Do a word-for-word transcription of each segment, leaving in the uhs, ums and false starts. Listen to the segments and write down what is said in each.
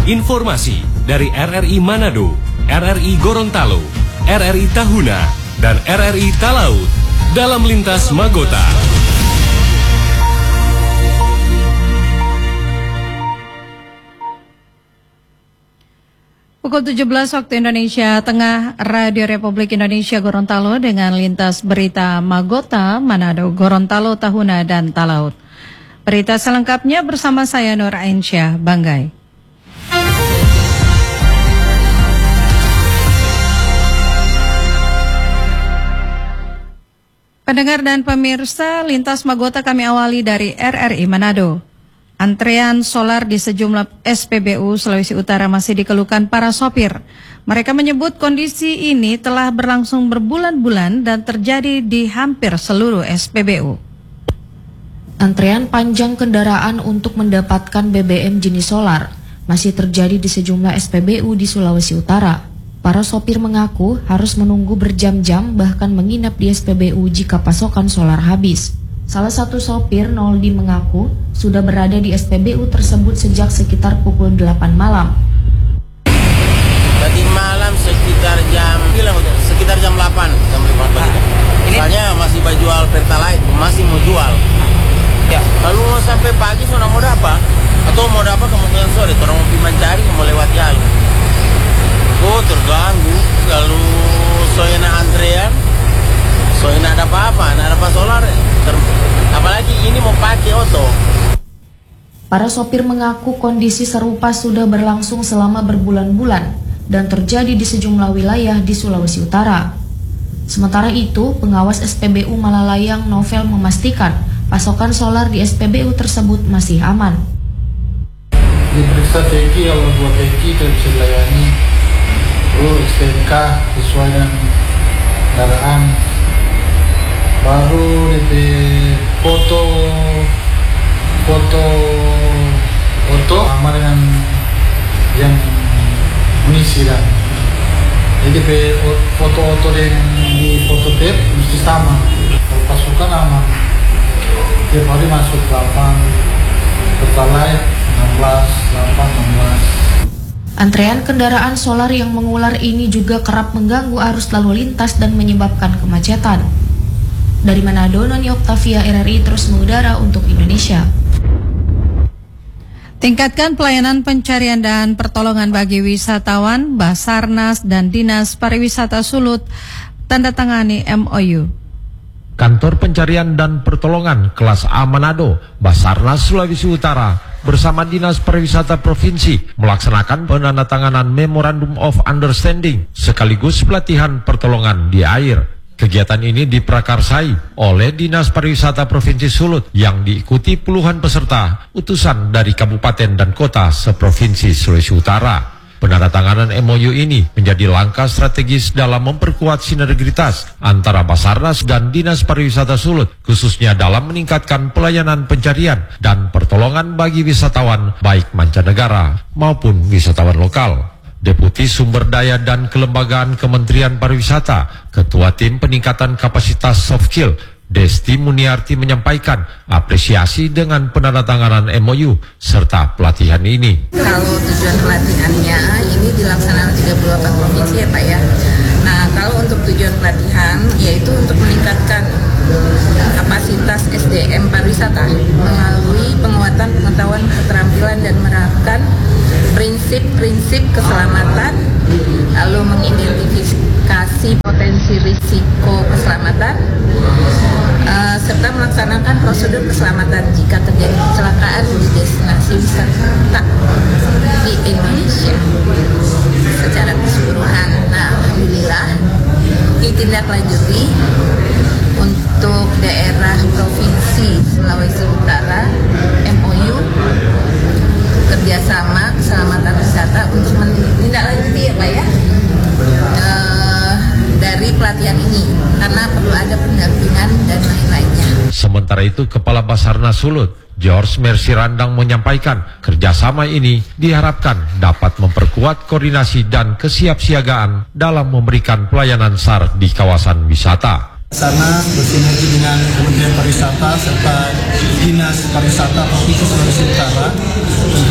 Informasi dari R R I Manado, R R I Gorontalo, R R I Tahuna, dan R R I Talaut dalam Lintas Magota. Pukul tujuh belas waktu Indonesia Tengah, Radio Republik Indonesia Gorontalo dengan lintas berita Magota, Manado, Gorontalo, Tahuna, dan Talaut. Berita selengkapnya bersama saya Nur Ainsyah Banggai. Pendengar dan pemirsa, lintas Magota kami awali dari R R I Manado. Antrean solar di sejumlah S P B U Sulawesi Utara masih dikeluhkan para sopir. Mereka menyebut kondisi ini telah berlangsung berbulan-bulan dan terjadi di hampir seluruh S P B U. Antrean panjang kendaraan untuk mendapatkan B B M jenis solar masih terjadi di sejumlah S P B U di Sulawesi Utara. Para sopir mengaku harus menunggu berjam-jam bahkan menginap di S P B U jika pasokan solar habis. Salah satu sopir, Noldi, mengaku sudah berada di S P B U tersebut sejak sekitar pukul delapan malam. Tadi malam sekitar jam sekitar jam delapan, jam delapan pagi. Soalnya masih jual Pertalite, masih mau jual. Ya, kalau mau sampai pagi sudah mau dapat atau mau dapat kemungkinan sore, orang mau mencari mau lewat jalur. Oh, terganggu kalau soalnya antrean. Soalnya ada apa-apa, ada apa solar. Apalagi ini mau pakai oto. Para sopir mengaku kondisi serupa sudah berlangsung selama berbulan-bulan dan terjadi di sejumlah wilayah di Sulawesi Utara. Sementara itu, pengawas S P B U Malalayang Novel memastikan pasokan solar di S P B U tersebut masih aman. Diperiksa tangki, kalau dua tangki tidak bisa dilayani. Lalu S T N K sesuai dengan kendaraan. Baru D P foto foto foto sama dengan yang mengisi dan jadi D P foto-foto yang di foto tape mesti sama. Kalau pasukan aman, tiap hari masuk delapan, Pertalite enam belas, delapan, enam belas. Antrean kendaraan solar yang mengular ini juga kerap mengganggu arus lalu lintas dan menyebabkan kemacetan. Dari Manado, Noni Oktavia, R R I terus mengudara untuk Indonesia. Tingkatkan pelayanan pencarian dan pertolongan bagi wisatawan, Basarnas dan Dinas Pariwisata Sulut tanda tangani M O U. Kantor Pencarian dan Pertolongan Kelas A Manado, Basarnas Sulawesi Utara bersama Dinas Pariwisata Provinsi melaksanakan penandatanganan Memorandum of Understanding sekaligus pelatihan pertolongan di air. Kegiatan ini diprakarsai oleh Dinas Pariwisata Provinsi Sulut yang diikuti puluhan peserta utusan dari kabupaten dan kota seprovinsi Sulawesi Utara. Penandatanganan M O U ini menjadi langkah strategis dalam memperkuat sinergitas antara Basarnas dan Dinas Pariwisata Sulut, khususnya dalam meningkatkan pelayanan pencarian dan pertolongan bagi wisatawan baik mancanegara maupun wisatawan lokal. Deputi Sumber Daya dan Kelembagaan Kementerian Pariwisata, Ketua Tim Peningkatan Kapasitas Soft Skill, Desti Muniarti menyampaikan apresiasi dengan penandatanganan M O U serta pelatihan ini. Kalau tujuan pelatihannya ini dilaksanakan tiga puluh delapan provinsi ya Pak ya. Nah kalau untuk tujuan pelatihan yaitu untuk meningkatkan kapasitas S D M pariwisata melalui penguatan pengetahuan keterampilan dan menerapkan prinsip-prinsip keselamatan, lalu mengidentifikasi potensi risiko keselamatan, uh, serta melaksanakan prosedur keselamatan jika terjadi kecelakaan di destinasi wisata di Indonesia secara keseluruhan. Nah, alhamdulillah ditindaklanjuti untuk daerah provinsi Sulawesi Utara M O U kerjasama keselamatan wisata untuk menindaklanjuti ya Pak ya e, dari pelatihan ini karena perlu ada pendampingan dan lain-lainnya. Sementara itu Kepala Basarnas Sulut George Mercy Randang menyampaikan kerjasama ini diharapkan dapat memperkuat koordinasi dan kesiapsiagaan dalam memberikan pelayanan S A R di kawasan wisata. Basarnas bersinergi dengan Kementerian Pariwisata serta Dinas Pariwisata Provinsi Sulawesi Utara tentunya bersama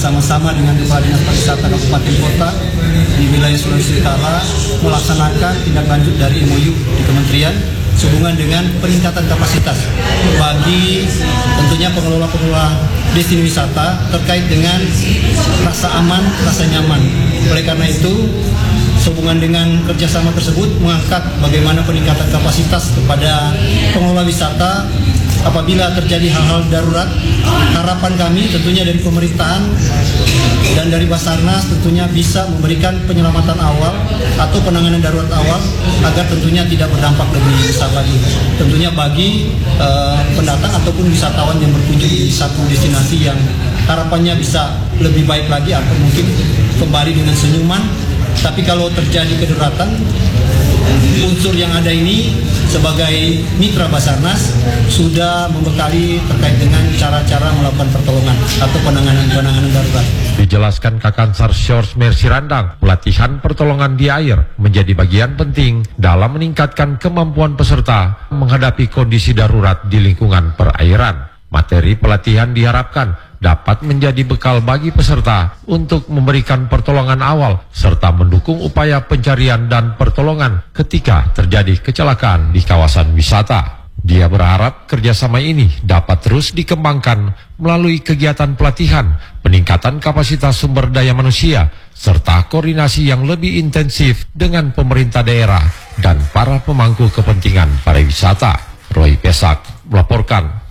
bersama-sama dengan Kepala Dinas Pariwisata Kabupaten Kota di wilayah Sulawesi Utara melaksanakan tindak lanjut dari M O U di Kementerian sehubungan dengan peningkatan kapasitas bagi tentunya pengelola-pengelola destinasi wisata terkait dengan rasa aman, rasa nyaman. Oleh karena itu, sehubungan dengan kerjasama tersebut mengangkat bagaimana peningkatan kapasitas kepada pengelola wisata apabila terjadi hal-hal darurat. Harapan kami tentunya dari pemerintahan dan dari Basarnas tentunya bisa memberikan penyelamatan awal atau penanganan darurat awal agar tentunya tidak berdampak lebih besar lagi. Tentunya bagi uh, pendatang ataupun wisatawan yang berkunjung di satu destinasi yang harapannya bisa lebih baik lagi atau mungkin kembali dengan senyuman. Tapi kalau terjadi kedaruratan, unsur yang ada ini sebagai mitra Basarnas sudah membekali terkait dengan cara-cara melakukan pertolongan atau penanganan-penanganan darurat. Dijelaskan Kakansar Shores Mercy Randang, pelatihan pertolongan di air menjadi bagian penting dalam meningkatkan kemampuan peserta menghadapi kondisi darurat di lingkungan perairan. Materi pelatihan diharapkan dapat menjadi bekal bagi peserta untuk memberikan pertolongan awal serta mendukung upaya pencarian dan pertolongan ketika terjadi kecelakaan di kawasan wisata. Dia berharap kerjasama ini dapat terus dikembangkan melalui kegiatan pelatihan, peningkatan kapasitas sumber daya manusia, serta koordinasi yang lebih intensif dengan pemerintah daerah dan para pemangku kepentingan pariwisata. Roy Pesak melaporkan.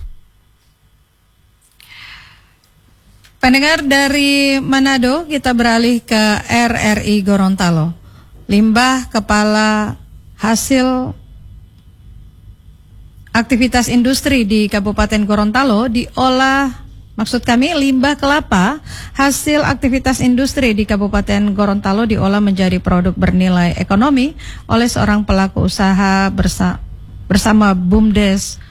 Pendengar dari Manado, kita beralih ke R R I Gorontalo. Limbah kepala hasil aktivitas industri di Kabupaten Gorontalo diolah, maksud kami limbah kelapa hasil aktivitas industri di Kabupaten Gorontalo diolah menjadi produk bernilai ekonomi oleh seorang pelaku usaha bersa bersama BUMDes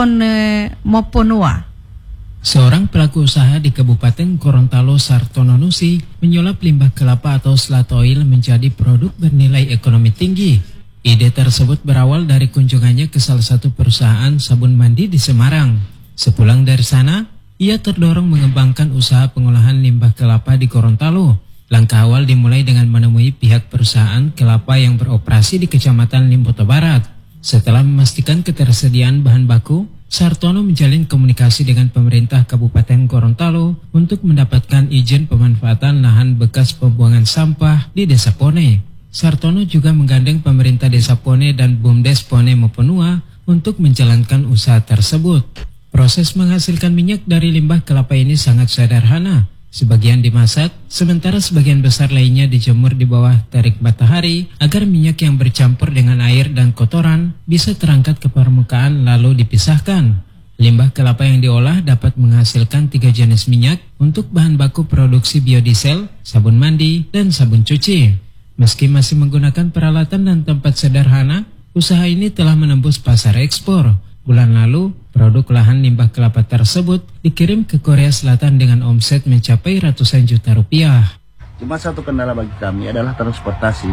Pone Moponua. Seorang pelaku usaha di Kabupaten Gorontalo, Sartono Nusi, menyulap limbah kelapa atau slat oil menjadi produk bernilai ekonomi tinggi. Ide tersebut berawal dari kunjungannya ke salah satu perusahaan sabun mandi di Semarang. Sepulang dari sana, ia terdorong mengembangkan usaha pengolahan limbah kelapa di Gorontalo. Langkah awal dimulai dengan menemui pihak perusahaan kelapa yang beroperasi di Kecamatan Limboto Barat. Setelah memastikan ketersediaan bahan baku, Sartono menjalin komunikasi dengan pemerintah Kabupaten Gorontalo untuk mendapatkan izin pemanfaatan lahan bekas pembuangan sampah di Desa Pone. Sartono juga menggandeng pemerintah Desa Pone dan BUMDes Pone Moponua untuk menjalankan usaha tersebut. Proses menghasilkan minyak dari limbah kelapa ini sangat sederhana. Sebagian dimasak, sementara sebagian besar lainnya dijemur di bawah terik matahari agar minyak yang bercampur dengan air dan kotoran bisa terangkat ke permukaan lalu dipisahkan. Limbah kelapa yang diolah dapat menghasilkan tiga jenis minyak untuk bahan baku produksi biodiesel, sabun mandi, dan sabun cuci. Meski masih menggunakan peralatan dan tempat sederhana, usaha ini telah menembus pasar ekspor. Bulan lalu, produk olahan limbah kelapa tersebut dikirim ke Korea Selatan dengan omset mencapai ratusan juta rupiah. Cuma satu kendala bagi kami adalah transportasi.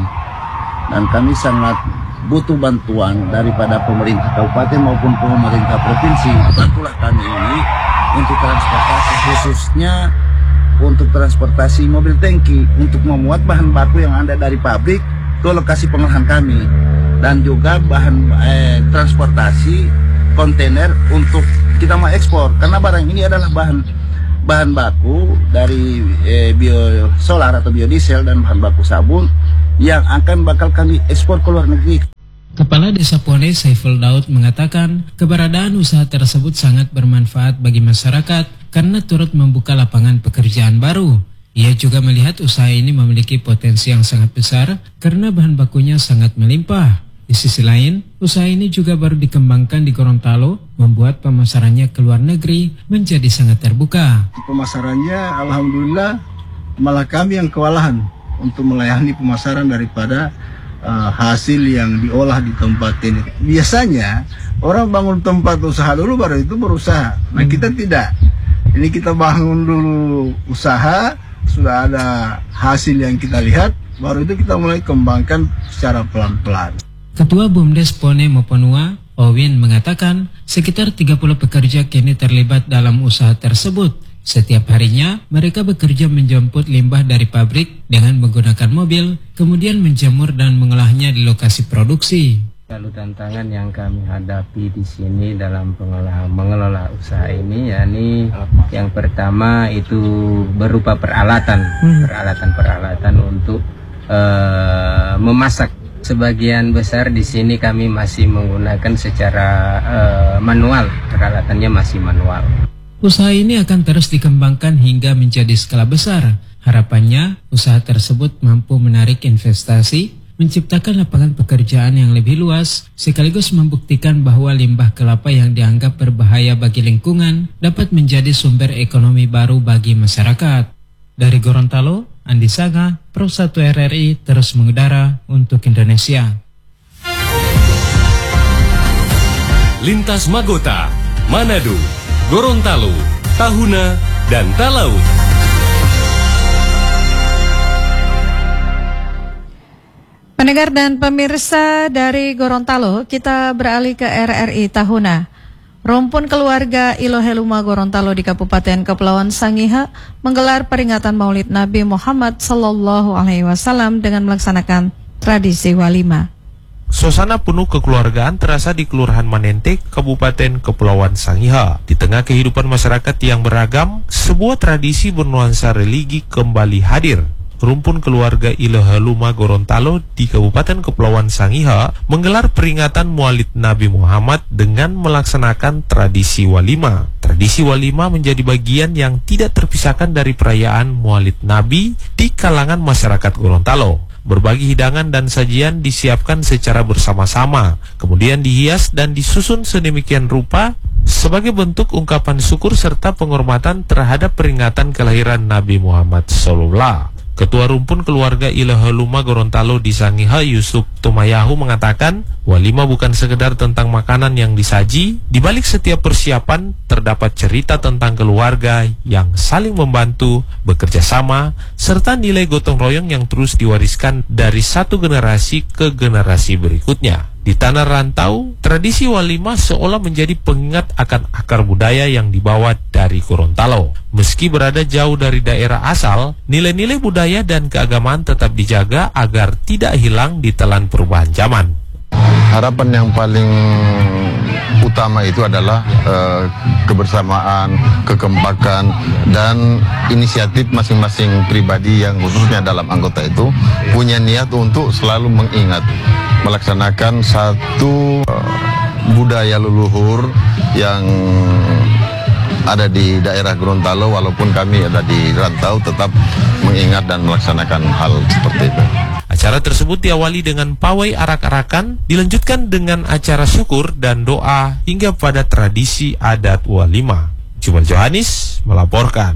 Dan kami sangat butuh bantuan daripada pemerintah kabupaten maupun pemerintah provinsi. Bantulah kami ini untuk transportasi, khususnya untuk transportasi mobil tangki untuk memuat bahan baku yang ada dari pabrik ke lokasi pengolahan kami. Dan juga bahan eh, transportasi kontainer untuk kita mau ekspor, karena barang ini adalah bahan bahan baku dari eh, biosolar atau biodiesel dan bahan baku sabun yang akan bakal kami ekspor ke luar negeri. Kepala Desa Pone Saiful Daud mengatakan keberadaan usaha tersebut sangat bermanfaat bagi masyarakat karena turut membuka lapangan pekerjaan baru. Ia juga melihat usaha ini memiliki potensi yang sangat besar karena bahan bakunya sangat melimpah. Di sisi lain, usaha ini juga baru dikembangkan di Gorontalo, membuat pemasarannya ke luar negeri menjadi sangat terbuka. Pemasarannya alhamdulillah malah kami yang kewalahan untuk melayani pemasaran daripada uh, hasil yang diolah di tempat ini. Biasanya orang bangun tempat usaha dulu baru itu berusaha. Nah, kita tidak. Ini kita bangun dulu usaha, sudah ada hasil yang kita lihat, baru itu kita mulai kembangkan secara pelan-pelan. Ketua BUMDes Pone Moponua, Owin, mengatakan sekitar tiga puluh pekerja kini terlibat dalam usaha tersebut. Setiap harinya, mereka bekerja menjemput limbah dari pabrik dengan menggunakan mobil, kemudian menjemur dan mengolahnya di lokasi produksi. Lalu tantangan yang kami hadapi di sini dalam pengelola, mengelola usaha ini, yakni yang pertama itu berupa peralatan, peralatan-peralatan untuk uh, memasak. Sebagian besar di sini kami masih menggunakan secara uh, manual, peralatannya masih manual. Usaha ini akan terus dikembangkan hingga menjadi skala besar. Harapannya, usaha tersebut mampu menarik investasi, menciptakan lapangan pekerjaan yang lebih luas, sekaligus membuktikan bahwa limbah kelapa yang dianggap berbahaya bagi lingkungan dapat menjadi sumber ekonomi baru bagi masyarakat. Dari Gorontalo, Andi Saga, Pro satu R R I terus mengudara untuk Indonesia. Lintas Magota, Manado, Gorontalo, Tahuna, dan Talaut. Pendengar dan pemirsa dari Gorontalo, kita beralih ke R R I Tahuna. Rumpun keluarga Iloheluma Gorontalo di Kabupaten Kepulauan Sangihe menggelar peringatan Maulid Nabi Muhammad Sallallahu Alaihi Wasallam dengan melaksanakan tradisi walimah. Suasana penuh kekeluargaan terasa di Kelurahan Manente, Kabupaten Kepulauan Sangihe. Di tengah kehidupan masyarakat yang beragam, sebuah tradisi bernuansa religi kembali hadir. Rumpun keluarga Iloheluma Gorontalo di Kabupaten Kepulauan Sangihe menggelar peringatan Maulid Nabi Muhammad dengan melaksanakan tradisi walimah. Tradisi walimah menjadi bagian yang tidak terpisahkan dari perayaan Maulid Nabi di kalangan masyarakat Gorontalo. Berbagi hidangan dan sajian disiapkan secara bersama-sama, kemudian dihias dan disusun sedemikian rupa sebagai bentuk ungkapan syukur serta penghormatan terhadap peringatan kelahiran Nabi Muhammad Sallallahu. Ketua Rumpun Keluarga Iloheluma Gorontalo di Sangihe, Yusuf Tumayahu, mengatakan, walimah bukan sekedar tentang makanan yang disaji. Di balik setiap persiapan terdapat cerita tentang keluarga yang saling membantu, bekerja sama, serta nilai gotong royong yang terus diwariskan dari satu generasi ke generasi berikutnya. Di tanah rantau, tradisi walimah seolah menjadi pengingat akan akar budaya yang dibawa dari Gorontalo. Meski berada jauh dari daerah asal, nilai-nilai budaya dan keagamaan tetap dijaga agar tidak hilang di telan perubahan zaman. Harapan yang paling utama itu adalah uh, kebersamaan, kekompakan, dan inisiatif masing-masing pribadi yang khususnya dalam anggota itu punya niat untuk selalu mengingat, melaksanakan satu uh, budaya leluhur yang ada di daerah Gorontalo, walaupun kami ada di rantau, tetap mengingat dan melaksanakan hal seperti itu. Acara tersebut diawali dengan pawai arak-arakan, dilanjutkan dengan acara syukur dan doa hingga pada tradisi adat walimah. Jumal Johanis melaporkan.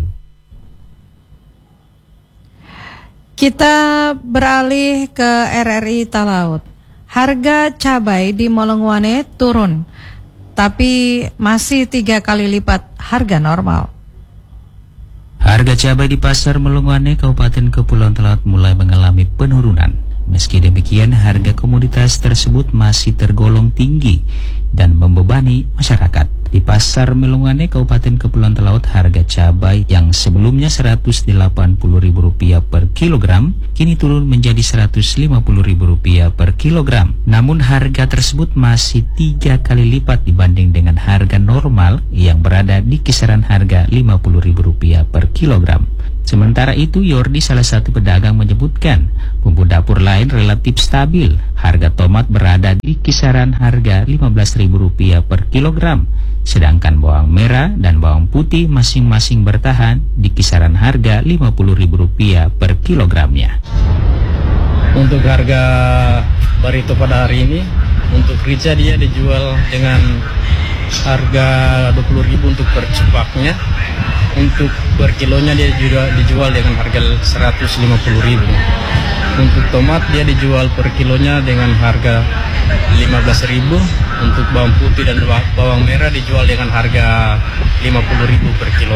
Kita beralih ke R R I Talaut. Harga cabai di Molongwane turun, tapi masih tiga kali lipat harga normal. Harga cabai di pasar Molongwane, Kabupaten Kepulauan Talaut mulai mengalami penurunan. Meski demikian, harga komoditas tersebut masih tergolong tinggi dan membebani masyarakat. Di pasar Molongwane, Kabupaten Kepulauan Talaut, harga cabai yang sebelumnya seratus delapan puluh ribu rupiah per kilogram kini turun menjadi seratus lima puluh ribu rupiah per kilogram. Namun harga tersebut masih tiga kali lipat dibanding dengan harga normal yang berada di kisaran harga lima puluh ribu rupiah per kilogram. Sementara itu, Yordi, salah satu pedagang, menyebutkan bumbu dapur lain relatif stabil. Harga tomat berada di kisaran harga lima belas ribu rupiah per kilogram. Sedangkan bawang merah dan bawang putih masing-masing bertahan di kisaran harga lima puluh ribu rupiah per kilogramnya. Untuk harga barito pada hari ini, untuk rica dia dijual dengan harga dua puluh ribu untuk per cepaknya. Untuk per kilonya dia juga dijual dengan harga seratus lima puluh ribu. Untuk tomat dia dijual per kilonya dengan harga lima belas ribu. Untuk bawang putih dan bawang merah dijual dengan harga lima puluh ribu per kilonya.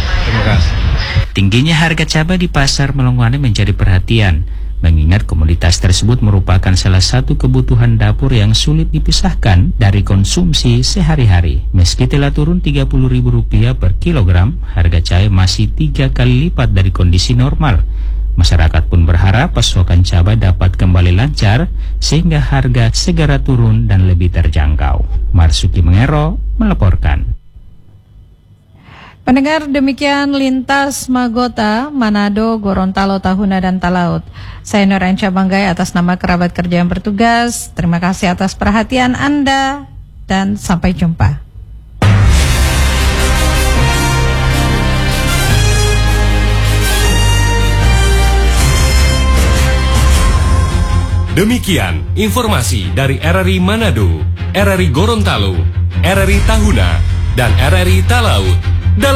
Terima kasih. Tingginya harga cabai di pasar Melongwane menjadi perhatian, mengingat komoditas tersebut merupakan salah satu kebutuhan dapur yang sulit dipisahkan dari konsumsi sehari-hari. Meski telah turun tiga puluh ribu rupiah per kilogram, harga cabai masih tiga kali lipat dari kondisi normal. Masyarakat pun berharap pasokan cabai dapat kembali lancar sehingga harga segera turun dan lebih terjangkau. Marsuki Mengero melaporkan. Pendengar, demikian lintas Magota, Manado, Gorontalo, Tahuna, dan Talaut. Saya Norenca Banggai atas nama kerabat kerja yang bertugas. Terima kasih atas perhatian Anda dan sampai jumpa. Demikian informasi dari R R I Manado, R R I Gorontalo, R R I Tahuna, dan R R I Talaut.